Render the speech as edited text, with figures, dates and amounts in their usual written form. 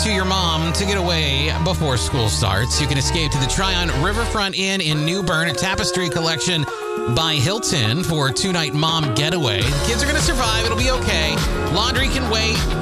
to your mom to get away before school starts. You can escape to the Tryon Riverfront Inn in New Bern, a Tapestry Collection by Hilton for a 2-night mom getaway. The kids are going to survive. It'll be okay. Laundry can wait.